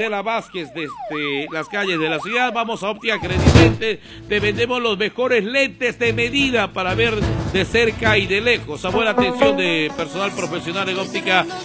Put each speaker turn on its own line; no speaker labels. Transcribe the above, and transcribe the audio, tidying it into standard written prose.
Gisela Vázquez desde las calles de la ciudad. Vamos a Óptica Credilente, te vendemos los mejores lentes de medida para ver de cerca y de lejos. A buena atención de personal profesional en óptica